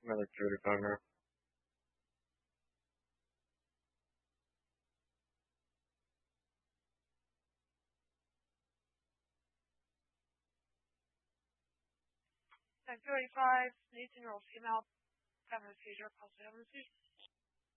Military partner. 10:35, 18-year-old female, family seizure, pulse emergency.